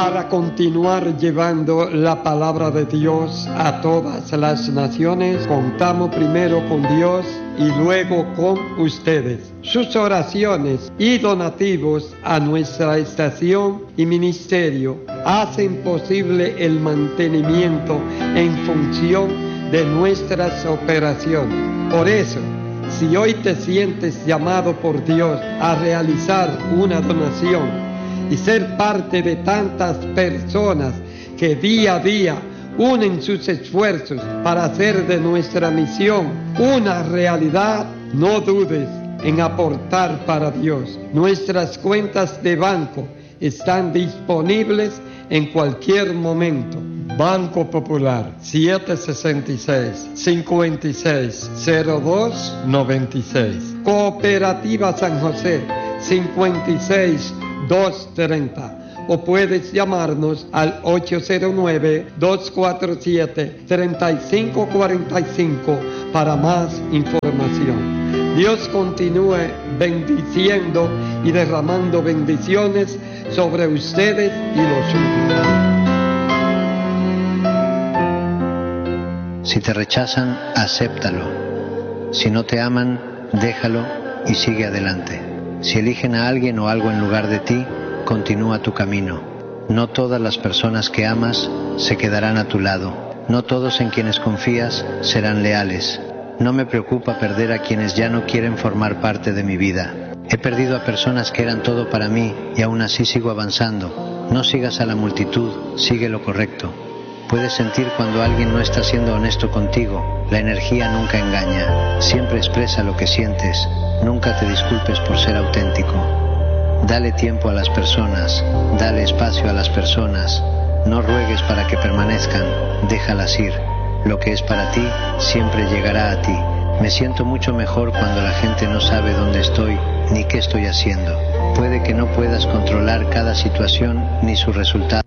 para continuar llevando la palabra de Dios a todas las naciones. Contamos primero con Dios y luego con ustedes. Sus oraciones y donativos a nuestra estación y ministerio hacen posible el mantenimiento en función de nuestras operaciones. Por eso, si hoy te sientes llamado por Dios a realizar una donación y ser parte de tantas personas que día a día unen sus esfuerzos para hacer de nuestra misión una realidad, no dudes en aportar para Dios. Nuestras cuentas de banco están disponibles en cualquier momento. Banco Popular 766-5602-96. Cooperativa San José 56-230, o puedes llamarnos al 809-247-3545 para más información. Dios continúe bendiciendo y derramando bendiciones sobre ustedes y los suyos. Si te rechazan, acéptalo. Si no te aman, déjalo y sigue adelante. Si eligen a alguien o algo en lugar de ti, continúa tu camino. No todas las personas que amas se quedarán a tu lado. No todos en quienes confías serán leales. No me preocupa perder a quienes ya no quieren formar parte de mi vida. He perdido a personas que eran todo para mí y aún así sigo avanzando. No sigas a la multitud, sigue lo correcto. Puedes sentir cuando alguien no está siendo honesto contigo. La energía nunca engaña. Siempre expresa lo que sientes. Nunca te disculpes por ser auténtico. Dale tiempo a las personas, dale espacio a las personas. No ruegues para que permanezcan, déjalas ir. Lo que es para ti siempre llegará a ti. Me siento mucho mejor cuando la gente no sabe dónde estoy ni qué estoy haciendo. Puede que no puedas controlar cada situación ni sus resultados.